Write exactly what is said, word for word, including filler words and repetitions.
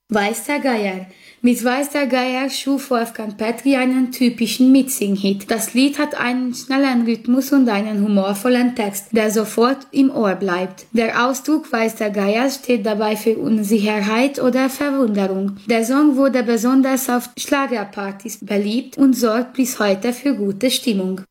Weiß der Geier. Mit Weiß der Geier schuf Wolfgang Petri einen typischen Mitsing-Hit. Das Lied hat einen schnellen Rhythmus und einen humorvollen Text, der sofort im Ohr bleibt. Der Ausdruck Weiß der Geier steht dabei für Unsicherheit oder Verwunderung. Der Song wurde besonders auf Schlagerpartys beliebt und sorgt bis heute für gute Stimmung.